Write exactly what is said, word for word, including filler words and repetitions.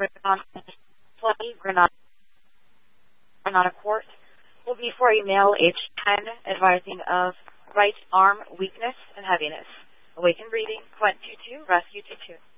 Granada, Granada, Granada Court will be for a male age ten, advising of right arm weakness and heaviness. Awaken breathing, Quent two two, rescue two two.